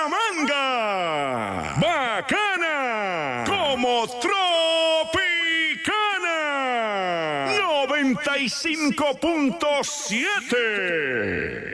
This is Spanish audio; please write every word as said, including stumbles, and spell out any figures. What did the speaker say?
Manga. Bacana. Como Tropicana. noventa y cinco punto siete.